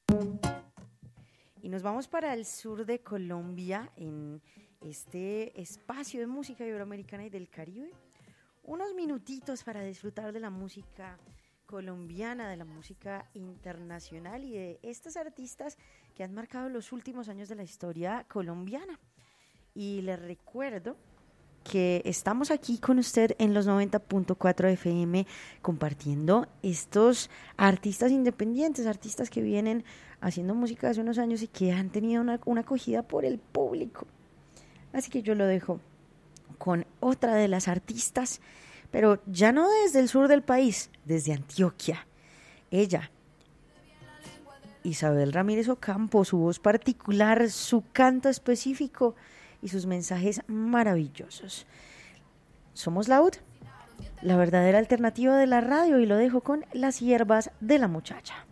Y nos vamos para el sur de Colombia en este espacio de música iberoamericana y del Caribe. Unos minutitos para disfrutar de la música colombiana, de la música internacional y de estas artistas que han marcado los últimos años de la historia colombiana. Y les recuerdo que estamos aquí con usted en los 90.4 FM compartiendo estos artistas independientes, artistas que vienen haciendo música hace unos años y que han tenido una acogida por el público. Así que yo lo dejo con otra de las artistas, pero ya no desde el sur del país, desde Antioquia. Ella, Isabel Ramírez Ocampo, su voz particular, su canto específico y sus mensajes maravillosos. Somos Laud, la verdadera alternativa de la radio, y lo dejo con Las hierbas de la muchacha.